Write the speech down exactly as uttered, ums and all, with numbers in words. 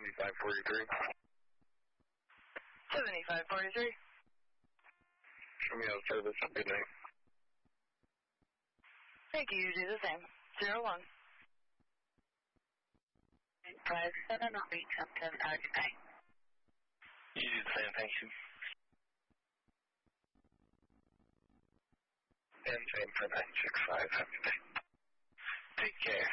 seventy-five forty-three. seventy-five forty-three. Show me out service. Good night. Thank you. You do the same. Zero one. Five seven three Tempton. Good night. You do the same. Thank you. And same for nine six five. Have a good day. Take care.